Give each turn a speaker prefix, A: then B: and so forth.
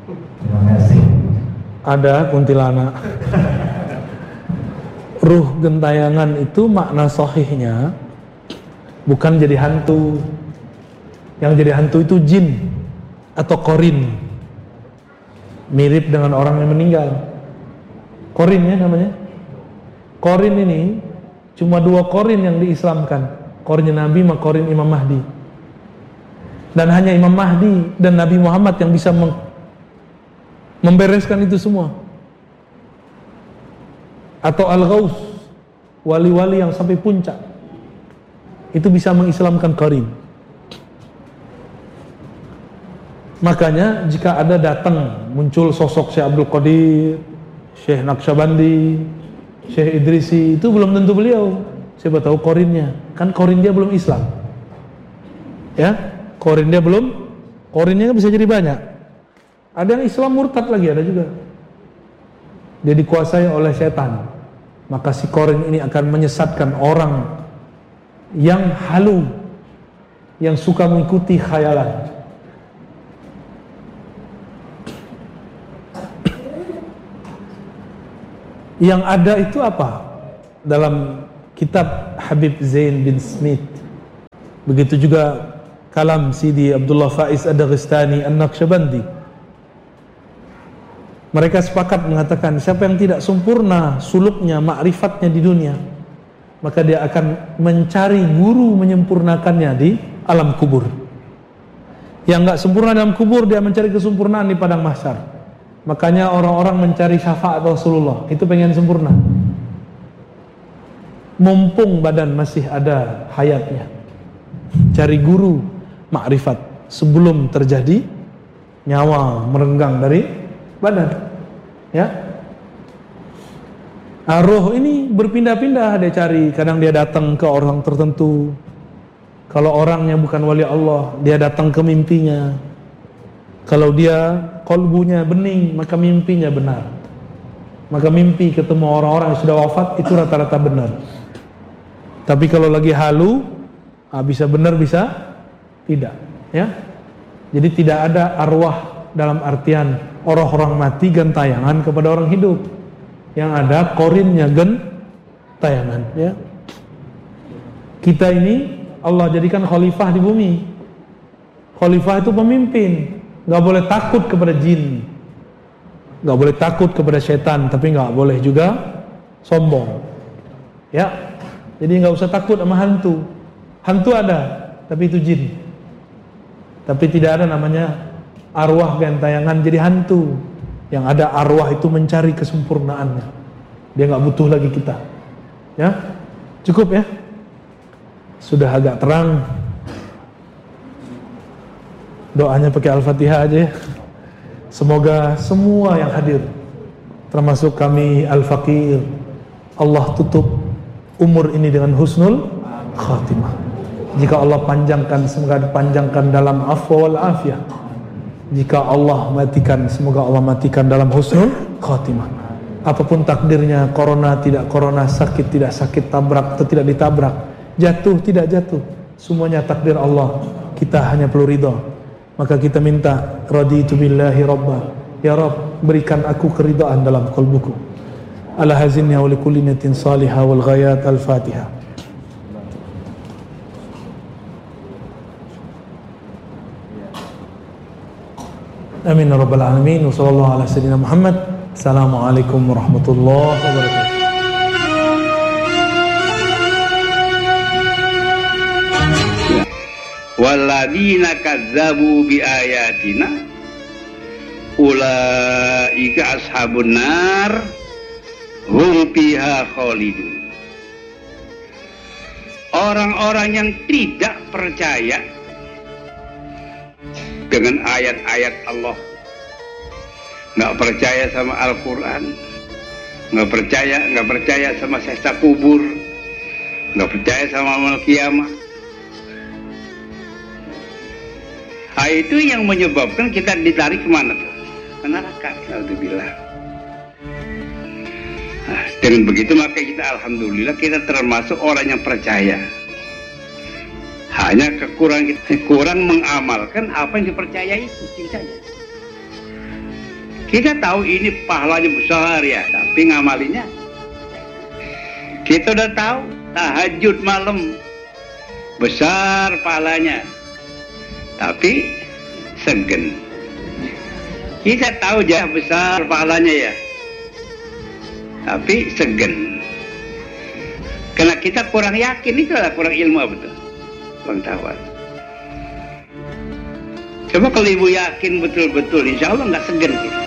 A: Terima kasih.
B: Ada kuntilanak. Ruh gentayangan itu makna sahihnya bukan jadi hantu. Yang jadi hantu itu jin atau korin. Mirip dengan orang yang meninggal. Korin ya namanya. Korin ini cuma 2 korin yang diislamkan. Korinnya Nabi sama korin Imam Mahdi. Dan hanya Imam Mahdi dan Nabi Muhammad yang bisa membereskan itu semua. Atau Al-Ghaus, wali-wali yang sampai puncak, itu bisa mengislamkan korin. Makanya jika ada datang muncul sosok Syekh Abdul Qadir, Syekh Naqsyabandi, Syekh Idrisi, itu belum tentu beliau. Siapa tahu korinnya, kan korin dia belum Islam. Ya, korin dia belum, korinnya bisa jadi banyak. Ada yang Islam murtad lagi, ada juga. Dia dikuasai oleh setan. Maka si korin ini akan menyesatkan orang yang halu, yang suka mengikuti khayalan. Yang ada itu apa? Dalam kitab Habib Zain bin Smith, begitu juga kalam Sidi Abdullah Faiz Ad-Daghestani An-Naqsyabandi, mereka sepakat mengatakan siapa yang tidak sempurna suluknya, ma'rifatnya di dunia, maka dia akan mencari guru menyempurnakannya di alam kubur. Yang enggak sempurna dalam kubur, dia mencari kesempurnaan di padang mahsyar. Makanya orang-orang mencari syafaat Rasulullah, itu pengen sempurna. Mumpung badan masih ada hayatnya, cari guru makrifat sebelum terjadi nyawa merenggang dari badan. Ya, roh ini berpindah-pindah, dia cari. Kadang dia datang ke orang tertentu. Kalau orangnya bukan wali Allah, dia datang ke mimpinya. Kalau dia kolbunya bening, maka mimpinya benar. Maka mimpi ketemu orang-orang yang sudah wafat itu rata-rata benar. Tapi kalau lagi halu, bisa benar bisa tidak, ya. Jadi tidak ada arwah dalam artian orang mati gentayangan kepada orang hidup. Yang ada korinnya gentayangan, ya. Kita ini Allah jadikan khalifah di bumi. Khalifah itu pemimpin. Gak boleh takut kepada jin, gak boleh takut kepada setan, tapi gak boleh juga sombong, ya. Jadi gak usah takut sama hantu. Hantu ada, tapi itu jin. Tapi tidak ada namanya arwah gentayangan jadi hantu. Yang ada arwah itu mencari kesempurnaannya. Dia gak butuh lagi kita, ya. Cukup ya. Sudah agak terang. Doanya pakai Al-Fatihah aja ya. Semoga semua yang hadir, termasuk kami Al-Faqir, Allah tutup umur ini dengan husnul khatimah. Jika Allah panjangkan, semoga dipanjangkan dalam afwa wal afiyah. Jika Allah matikan, semoga Allah matikan dalam husnul khatimah. Apapun takdirnya, corona tidak corona, sakit tidak sakit, tabrak atau tidak ditabrak, jatuh tidak jatuh, semuanya takdir Allah. Kita hanya perlu ridha. Maka kita minta, raditu billahi rabba, ya Rabb, berikan aku keridhaan dalam qalbuku. Ala hazinni wa likulli niyatin salihah wal ghayat. Al-Fatihah. Amin ya rabbal alamin. Wa sallallahu ala sayyidina Muhammad. Assalamualaikum warahmatullahi wabarakatuh.
C: Walladzina kadzabu biayatina ulaika ashabun nar hum fiha khalidun. Orang-orang yang tidak percaya dengan ayat-ayat Allah, nggak percaya sama Al-Quran, nggak percaya sama siksa kubur, nggak percaya sama amal kiamat. Itu yang menyebabkan kita ditarik kemana tuh? Ke neraka. Alhamdulillah. Nah, dengan begitu maka kita alhamdulillah kita termasuk orang yang percaya. Hanya kurang mengamalkan apa yang dipercaya itu saja. Kita tahu ini pahalanya besar ya, tapi ngamalinya. Kita udah tahu tahajud malam besar pahalanya, tapi segen. Kita tahu jah besar pahalanya ya, tapi segen. Karena kita kurang yakin, itu adalah kurang ilmu betul, kurang tahu. Coba kalau ibu yakin betul-betul, insya Allah nggak segen kita.